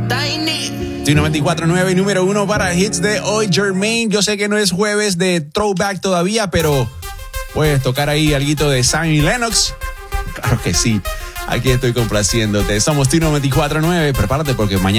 Tino 24-9, número 1 para hits de hoy, Jermaine. Yo sé que no es jueves de throwback todavía, pero puedes tocar ahí alguito de Zion Lennox. Claro que sí. Aquí estoy complaciéndote. Somos Tino 24-9. Prepárate porque mañana